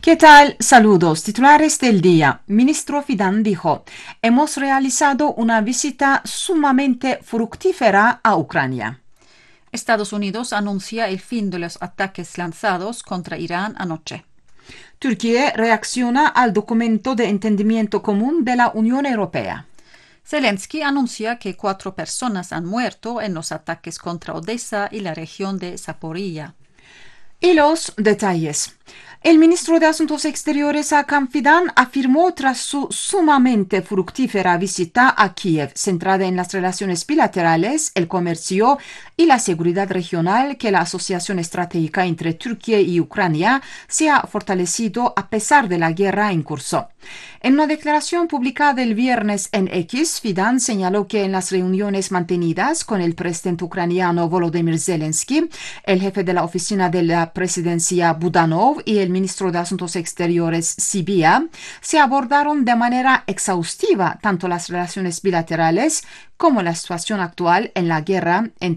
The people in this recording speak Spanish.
¿Qué tal? Saludos. Titulares del día. Ministro Fidan dijo, hemos realizado una visita sumamente fructífera a Ucrania. Estados Unidos anuncia el fin de los ataques lanzados contra Irán anoche. Turquía reacciona al documento de entendimiento común de la Unión Europea. Zelensky anuncia que 4 personas han muerto en los ataques contra Odessa y la región de Zaporilla. Y los detalles. El ministro de Asuntos Exteriores, Hakan Fidan, afirmó tras su sumamente fructífera visita a Kiev, centrada en las relaciones bilaterales, el comercio y la seguridad regional, que la asociación estratégica entre Turquía y Ucrania se ha fortalecido a pesar de la guerra en curso. En una declaración publicada el viernes en X, Fidan señaló que en las reuniones mantenidas con el presidente ucraniano Volodymyr Zelensky, el jefe de la oficina de la presidencia Budanov y el ministro de Asuntos Exteriores Sibia, se abordaron de manera exhaustiva tanto las relaciones bilaterales como la situación actual en la guerra entre